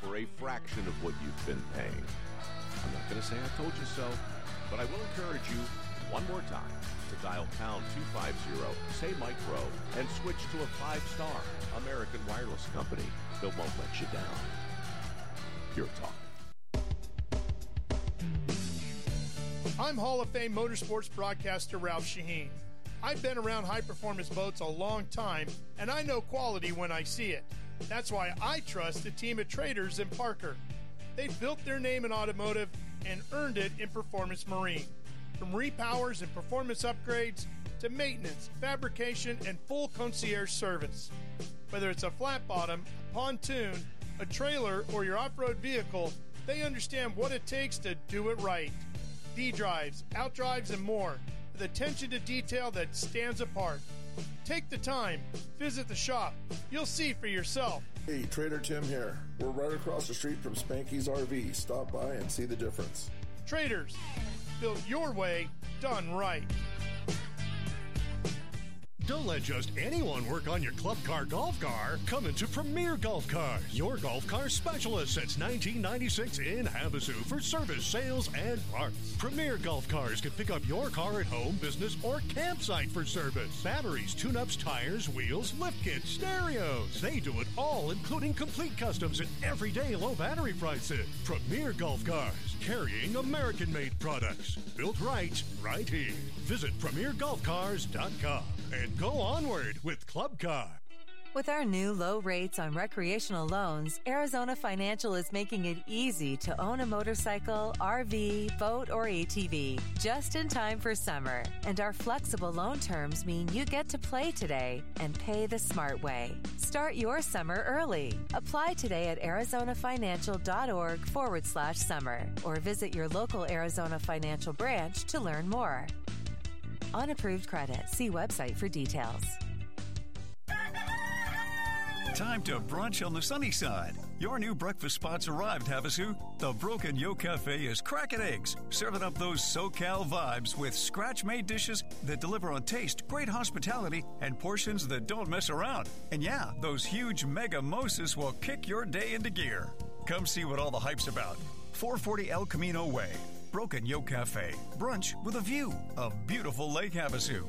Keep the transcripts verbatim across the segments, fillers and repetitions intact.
for a fraction of what you've been paying. I'm not going to say I told you so, but I will encourage you one more time to dial pound two fifty, say Micro, and switch to a five-star American wireless company that won't let you down. Pure Talk. I'm Hall of Fame motorsports broadcaster Ralph Shaheen. I've been around high-performance boats a long time, and I know quality when I see it. That's why I trust the team at Traders and Parker. They've built their name in automotive and earned it in performance marine. From repowers and performance upgrades to maintenance, fabrication, and full concierge service. Whether it's a flat bottom, a pontoon, a trailer, or your off-road vehicle, they understand what it takes to do it right. D-drives, outdrives, and more, with attention to detail that stands apart. Take the time, visit the shop. You'll see for yourself. Hey, Trader Tim here. We're right across the street from Spanky's R V. Stop by and see the difference. Traders, built your way, done right. Don't let just anyone work on your club car golf car. Come into Premier Golf Cars, your golf car specialist since nineteen ninety-six in Havasu for service, sales, and parts. Premier Golf Cars can pick up your car at home, business, or campsite for service. Batteries, tune-ups, tires, wheels, lift kits, stereos. They do it all, including complete customs and everyday low battery prices. Premier Golf Cars, carrying American-made products. Built right, right here. Visit premier golf cars dot com. And go onward with Club Car. With our new low rates on recreational loans, Arizona Financial is making it easy to own a motorcycle, R V, boat, or A T V just in time for summer. And our flexible loan terms mean you get to play today and pay the smart way. Start your summer early. Apply today at arizonafinancial.org forward slash summer or visit your local Arizona Financial branch to learn more. Unapproved credit. See website for details. Time to brunch on the sunny side. Your new breakfast spot's arrived, Havasu. The Broken Yo Cafe is cracking eggs, serving up those SoCal vibes with scratch-made dishes that deliver on taste, great hospitality, and portions that don't mess around. And yeah, those huge mega mimosas will kick your day into gear. Come see what all the hype's about. four forty El Camino Way. Broken Yo Cafe. Brunch with a view of beautiful Lake Havasu.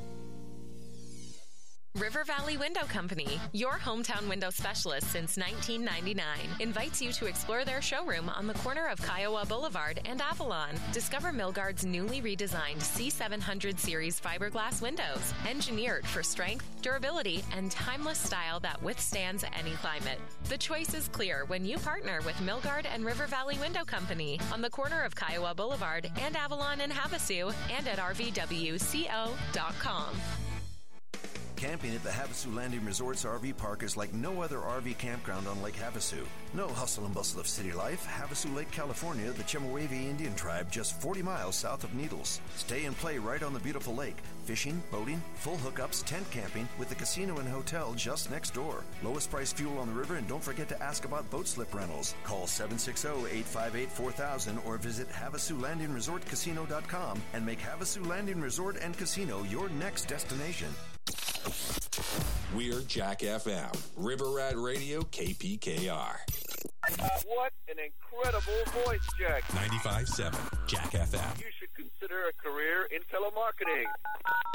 River Valley Window Company, your hometown window specialist since nineteen ninety-nine, invites you to explore their showroom on the corner of Kiowa Boulevard and Avalon. Discover Milgard's newly redesigned C seven hundred series fiberglass windows, engineered for strength, durability, and timeless style that withstands any climate. The choice is clear when you partner with Milgard and River Valley Window Company on the corner of Kiowa Boulevard and Avalon in Havasu and at r v w co dot com. Camping at the Havasu Landing Resort's R V park is like no other R V campground on Lake Havasu. No hustle and bustle of city life. Havasu Lake, California, the Chemehuevi Indian tribe, just forty miles south of Needles. Stay and play right on the beautiful lake. Fishing, boating, full hookups, tent camping, with the casino and hotel just next door. Lowest price fuel on the river, and don't forget to ask about boat slip rentals. Call seven six zero, eight five eight, four thousand or visit Havasu Landing Resort Casino dot com and make Havasu Landing Resort and Casino your next destination. We're Jack F M, River Rat Radio, K P K R. What an incredible voice, Jack. ninety-five point seven, Jack F M. You should consider a career in telemarketing.